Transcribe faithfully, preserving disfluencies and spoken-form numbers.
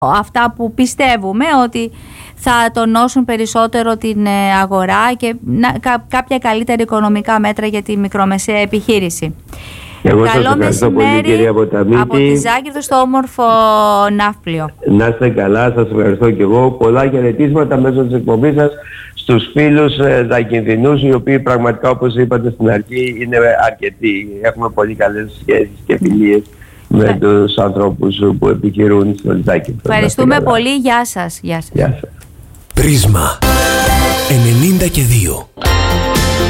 αυτά που πιστεύουμε ότι θα τονώσουν περισσότερο την αγορά και κάποια καλύτερα οικονομικά μέτρα για τη μικρομεσαία επιχείρηση. Εγώ σας ευχαριστώ πολύ, κυρία Ποταμίτη, από τη Ζάκυνθο στο όμορφο Ναύπλιο. Να είστε καλά, σας ευχαριστώ και εγώ. Πολλά χαιρετίσματα μέσω της εκπομπής σας στους φίλους ε, Ζακυνθινούς, οι οποίοι πραγματικά, όπως είπατε στην αρχή, είναι αρκετοί. Έχουμε πολύ καλές σχέσεις και φιλίες με τους ανθρώπους που επιχειρούν στο Ζάκυνθο. Ευχαριστούμε πολύ. Γεια σας. Γεια σας. Γεια σας. Πρίσμα ενενήντα και δύο.